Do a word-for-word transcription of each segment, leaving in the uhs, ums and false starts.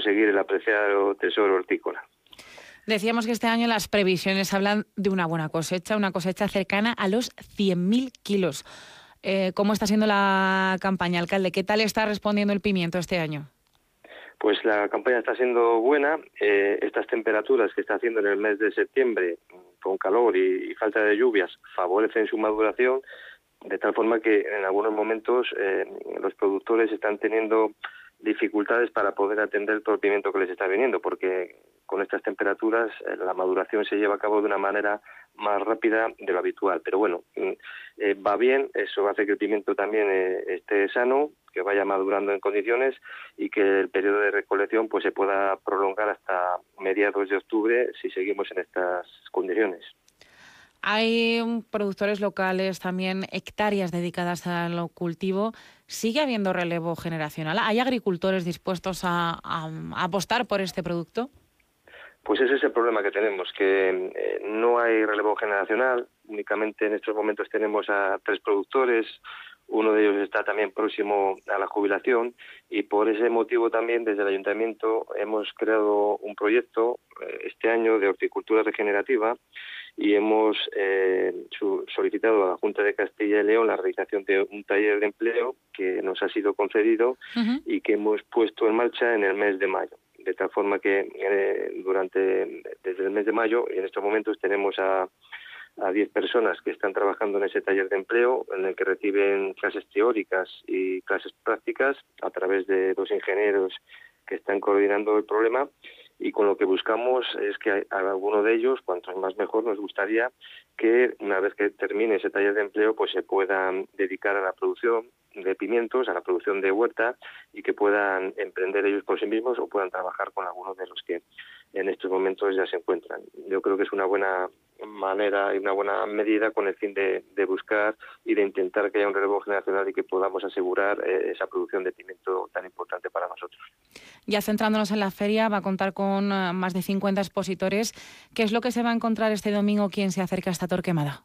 conseguir el apreciado tesoro hortícola. Decíamos que este año las previsiones hablan de una buena cosecha, una cosecha cercana a los cien mil kilos. Eh, ¿Cómo está siendo la campaña, alcalde? ¿Qué tal está respondiendo el pimiento este año? Pues la campaña está siendo buena. Eh, estas temperaturas que está haciendo en el mes de septiembre, con calor y, y falta de lluvias, favorecen su maduración, de tal forma que en algunos momentos eh, los productores están teniendo dificultades para poder atender todo el pimiento que les está viniendo, porque con estas temperaturas eh, la maduración se lleva a cabo de una manera más rápida de lo habitual. Pero bueno, eh, va bien, eso hace que el pimiento también eh, esté sano, que vaya madurando en condiciones y que el periodo de recolección pues se pueda prolongar hasta mediados de octubre si seguimos en estas condiciones. Hay productores locales, también hectáreas dedicadas al cultivo. ¿Sigue habiendo relevo generacional? ¿Hay agricultores dispuestos a, a, a apostar por este producto? Pues ese es el problema que tenemos, que eh, no hay relevo generacional. Únicamente en estos momentos tenemos a tres productores. Uno de ellos está también próximo a la jubilación y por ese motivo también desde el Ayuntamiento hemos creado un proyecto eh, este año de horticultura regenerativa y hemos eh, su, solicitado a la Junta de Castilla y León la realización de un taller de empleo que nos ha sido concedido uh-huh. y que hemos puesto en marcha en el mes de mayo. De tal forma que eh, durante desde el mes de mayo y en estos momentos tenemos a a diez personas que están trabajando en ese taller de empleo, en el que reciben clases teóricas y clases prácticas a través de dos ingenieros que están coordinando el problema, y con lo que buscamos es que a alguno de ellos, cuanto más mejor, nos gustaría que una vez que termine ese taller de empleo pues se puedan dedicar a la producción de pimientos, a la producción de huerta, y que puedan emprender ellos por sí mismos o puedan trabajar con algunos de los que en estos momentos ya se encuentran. Yo creo que es una buena manera y una buena medida con el fin de, de buscar y de intentar que haya un relevo generacional y que podamos asegurar eh, esa producción de pimiento tan importante para nosotros. Ya centrándonos en la feria, va a contar con uh, más de cincuenta expositores. ¿Qué es lo que se va a encontrar este domingo quien se acerca a esta Torquemada?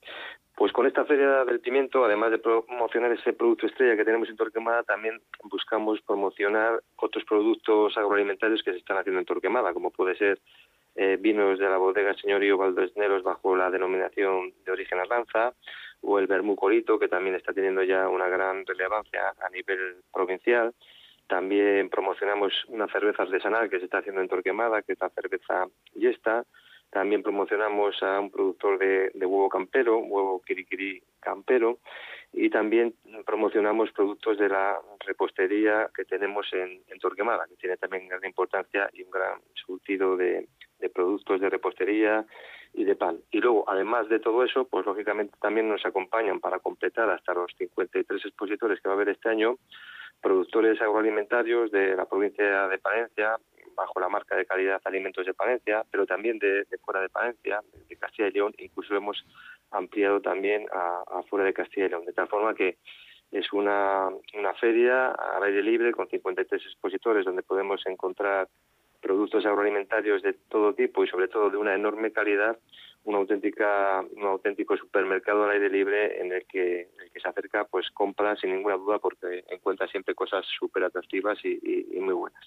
Pues con esta feria del pimiento, además de promocionar ese producto estrella que tenemos en Torquemada, también buscamos promocionar otros productos agroalimentarios que se están haciendo en Torquemada, como puede ser eh, vinos de la bodega Señorío Valdesneros bajo la denominación de origen Arlanza, o el vermú Corito, que también está teniendo ya una gran relevancia a nivel provincial. También promocionamos una cerveza artesanal que se está haciendo en Torquemada, que es la cerveza Yesta. También promocionamos a un productor de, de huevo campero, huevo Quiriquiri campero, y también promocionamos productos de la repostería que tenemos en, en Torquemada, que tiene también gran importancia y un gran surtido de, de productos de repostería y de pan. Y luego, además de todo eso, pues lógicamente también nos acompañan para completar hasta los cincuenta y tres expositores que va a haber este año, productores agroalimentarios de la provincia de Palencia, bajo la marca de calidad Alimentos de Palencia, pero también de, de fuera de Palencia, de Castilla y León. Incluso hemos ampliado también a, a fuera de Castilla y León, de tal forma que es una, una feria al aire libre con cincuenta y tres expositores donde podemos encontrar productos agroalimentarios de todo tipo y sobre todo de una enorme calidad, una auténtica, un auténtico supermercado al aire libre en el que el que se acerca pues compra sin ninguna duda porque encuentra siempre cosas súper atractivas y, y, y muy buenas.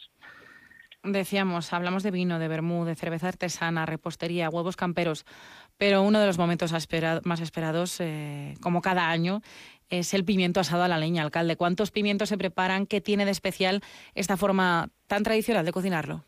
Decíamos, hablamos de vino, de vermú, de cerveza artesana, repostería, huevos camperos, pero uno de los momentos espera, más esperados, eh, como cada año, es el pimiento asado a la leña, alcalde. ¿Cuántos pimientos se preparan? ¿Qué tiene de especial esta forma tan tradicional de cocinarlo?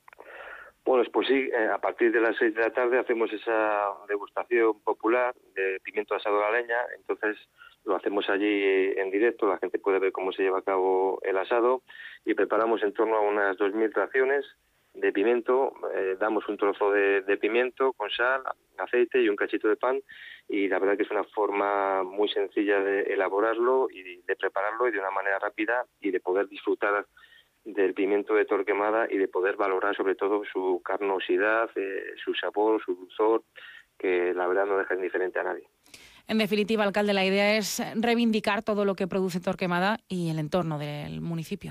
Bueno, pues sí, eh, a partir de las seis de la tarde hacemos esa degustación popular de pimiento asado a la leña. Entonces lo hacemos allí en directo, la gente puede ver cómo se lleva a cabo el asado y preparamos en torno a unas dos mil raciones de pimiento. Eh, damos un trozo de, de pimiento con sal, aceite y un cachito de pan, y la verdad que es una forma muy sencilla de elaborarlo y de prepararlo y de una manera rápida y de poder disfrutar del pimiento de Torquemada y de poder valorar sobre todo su carnosidad, eh, su sabor, su dulzor, que la verdad no deja indiferente a nadie. En definitiva, alcalde, la idea es reivindicar todo lo que produce Torquemada y el entorno del municipio.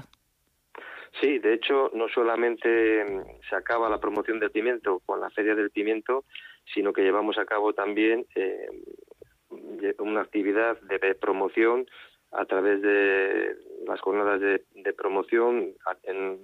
Sí, de hecho, no solamente se acaba la promoción del pimiento con la Feria del Pimiento, sino que llevamos a cabo también eh, una actividad de promoción a través de las jornadas de, de promoción en